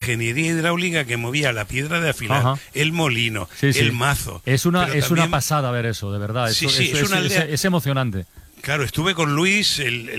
ingeniería hidráulica que movía la piedra de afilar, Ajá. el molino, Sí, sí. el mazo. Es una También, pasada ver eso, de verdad. Sí, Eso, sí, eso es una aldea. es emocionante. Claro, estuve con Luis,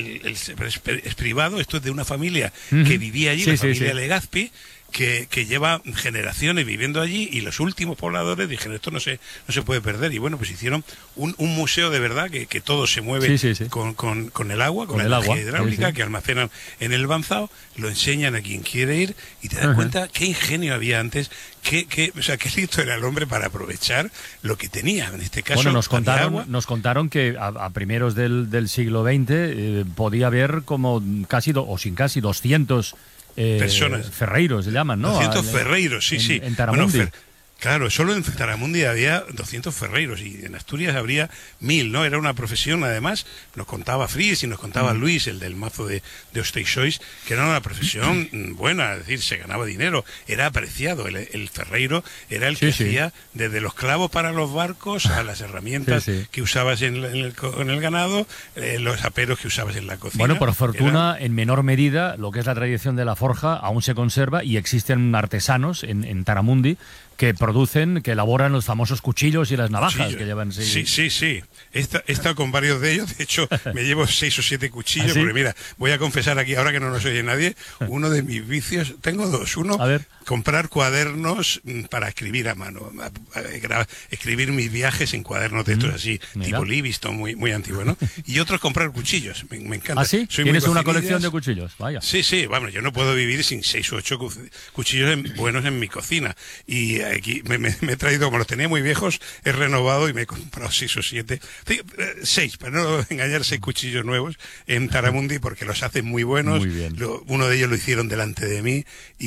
es privado, esto es de una familia que vivía allí, Sí, la sí, familia sí. Legazpi, que lleva generaciones viviendo allí, y los últimos pobladores dijeron, esto no se puede perder. Y bueno, pues hicieron un museo de verdad que todo se mueve Sí, sí, sí. con el agua, con la el energía agua, hidráulica, sí, sí. que almacenan en el Banzao, lo enseñan a quien quiere ir, y te das cuenta qué ingenio había antes, o sea, qué listo era el hombre para aprovechar lo que tenía. En este caso, Bueno, había agua. nos contaron que a primeros del siglo XX podía haber como casi 200 Personas. ferreiros, se llaman, ¿no? 200 ferreiros, sí, sí. En Taramundi. Bueno, claro, solo en Taramundi había 200 ferreiros, y en Asturias habría 1000, ¿no? Era una profesión, además, nos contaba Fries y nos contaba Luis, el del mazo de Osteixois, que era una profesión buena, es decir, se ganaba dinero, era apreciado. El ferreiro era el que hacía desde los clavos para los barcos a las herramientas que usabas en el ganado, los aperos que usabas en la cocina. Bueno, por fortuna, en menor medida, lo que es la tradición de la forja aún se conserva, y existen artesanos en Taramundi que que elaboran los famosos cuchillos y las navajas que llevan. Sí. He estado con varios de ellos. De hecho, me llevo 6 o 7 cuchillos. ¿Ah, sí? Porque mira, voy a confesar aquí, ahora que no nos oye nadie, uno de mis vicios, tengo dos. Uno, comprar cuadernos para escribir a mano, escribir mis viajes en cuadernos de estos así, tipo Livingston, muy, muy antiguo, ¿no? Y otro es comprar cuchillos. Me encanta. ¿Ah, sí? ¿Tienes una colección de cuchillos? Vaya. Sí, vamos, yo no puedo vivir sin 6 o 8 cuchillos buenos en mi cocina. Y aquí me he traído, como los tenía muy viejos, he renovado y me he comprado 6 o 7, 6, para no engañar, 6 cuchillos nuevos en Taramundi, porque los hacen muy buenos. Muy bien. Uno de ellos lo hicieron delante de mí,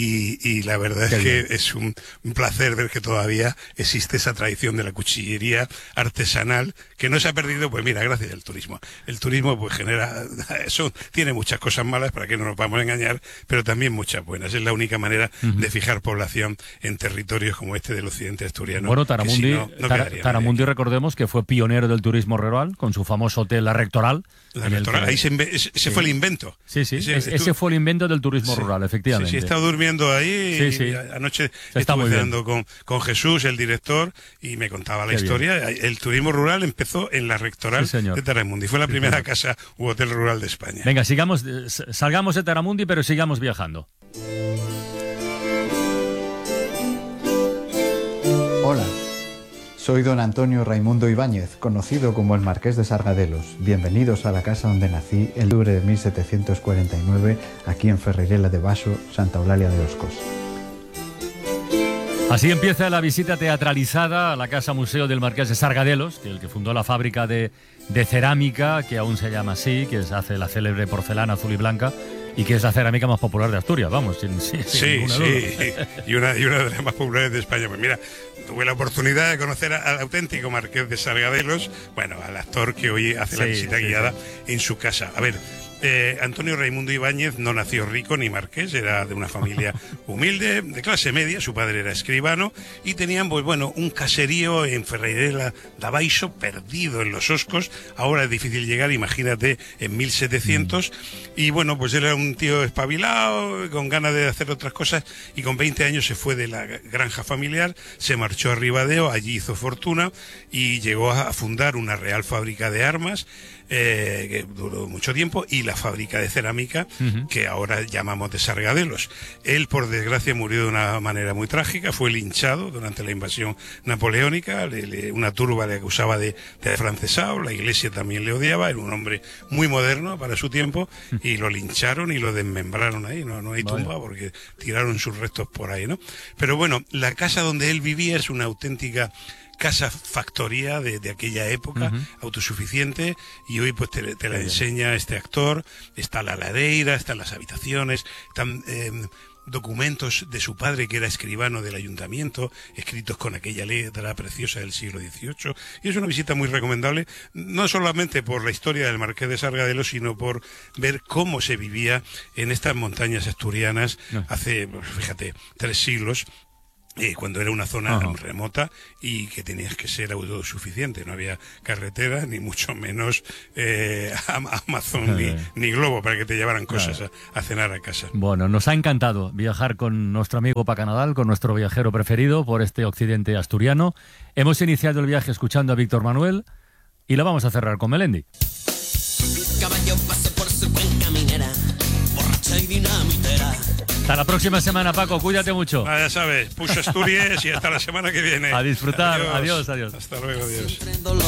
y la verdad es que es un placer ver que todavía existe esa tradición de la cuchillería artesanal, que no se ha perdido, pues mira, gracias al turismo. El turismo pues genera, tiene muchas cosas malas, para que no nos vamos a engañar, pero también muchas buenas. Es la única manera de fijar población en territorios como este del occidente asturiano. Bueno, Taramundi, si Taramundi, recordemos que fue pionero del turismo rural con su famoso hotel La Rectoral. La Rectoral, ahí ese fue el invento. Sí, ese fue el invento del turismo rural, efectivamente. Sí, he estado durmiendo ahí. Sí. Anoche estuve cenando con Jesús, el director, y me contaba la historia. Bien. El turismo rural empezó en La Rectoral de Taramundi. Fue la primera casa u hotel rural de España. Venga, salgamos de Taramundi, pero sigamos viajando. Hola, soy don Antonio Raimundo Ibáñez, conocido como el Marqués de Sargadelos. Bienvenidos a la casa donde nací el octubre de 1749, aquí en Ferreirela de Baso, Santa Eulalia de Oscos. Así empieza la visita teatralizada a la Casa Museo del Marqués de Sargadelos, el que fundó la fábrica de cerámica, que aún se llama así, que se hace la célebre porcelana azul y blanca, y que es la cerámica más popular de Asturias, vamos, sin ninguna duda. Y una de las más populares de España. Pues mira, tuve la oportunidad de conocer al auténtico Marqués de Sargadelos, bueno, al actor que hoy hace la visita guiada en su casa. A ver, Antonio Raimundo Ibáñez no nació rico ni marqués, era de una familia humilde, de clase media. Su padre era escribano y tenían, pues bueno, un caserío en Ferreirela de Baixo, perdido en los Oscos. Ahora es difícil llegar, imagínate, en 1700. Y bueno, pues él era un tío espabilado, con ganas de hacer otras cosas, y con 20 años se fue de la granja familiar, se marchó a Ribadeo, allí hizo fortuna y llegó a fundar una real fábrica de armas, que duró mucho tiempo, y la fábrica de cerámica, que ahora llamamos de Sargadelos. Él, por desgracia, murió de una manera muy trágica, fue linchado durante la invasión napoleónica, una turba le acusaba de afrancesado, la iglesia también le odiaba, era un hombre muy moderno para su tiempo, y lo lincharon y lo desmembraron ahí, no hay tumba porque tiraron sus restos por ahí, ¿no? Pero bueno, la casa donde él vivía es una auténtica casa factoría de aquella época, autosuficiente, y hoy pues te la enseña este actor. Está la lareira, están las habitaciones, están documentos de su padre, que era escribano del ayuntamiento, escritos con aquella letra preciosa del siglo XVIII, y es una visita muy recomendable, no solamente por la historia del Marqués de Sargadelos, sino por ver cómo se vivía en estas montañas asturianas hace, fíjate, 3 siglos, cuando era una zona remota y que tenías que ser autosuficiente. No había carretera, ni mucho menos Amazon ni Globo para que te llevaran cosas a cenar a casa. Bueno, nos ha encantado viajar con nuestro amigo Paca Nadal, con nuestro viajero preferido por este occidente asturiano. Hemos iniciado el viaje escuchando a Víctor Manuel y lo vamos a cerrar con Melendi. Caballo pasó por su cuenca minera, borracha y dinamitera. Hasta la próxima semana, Paco, cuídate mucho. Ya sabes, push Asturias y hasta la semana que viene. A disfrutar, adiós. Hasta luego, adiós.